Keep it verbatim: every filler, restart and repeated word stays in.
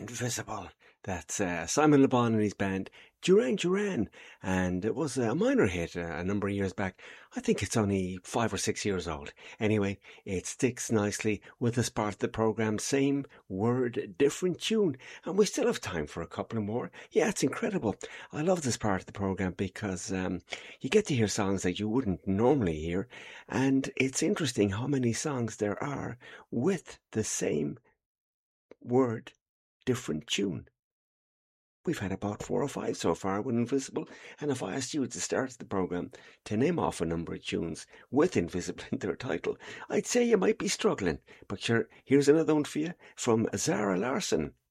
Invisible. That's uh, Simon Le Bon and his band Duran Duran, and it was a minor hit uh, a number of years back. I think it's only five or six years old. Anyway, it sticks nicely with this part of the programme. Same word, different tune, and we still have time for a couple more. Yeah, it's incredible. I love this part of the programme because um, you get to hear songs that you wouldn't normally hear, and it's interesting how many songs there are with the same word, different tune. We've had about four or five so far with Invisible, and if I asked you at the start of the programme to name off a number of tunes with Invisible in their title, I'd say you might be struggling. But sure, here's another one for you from Zara Larsson.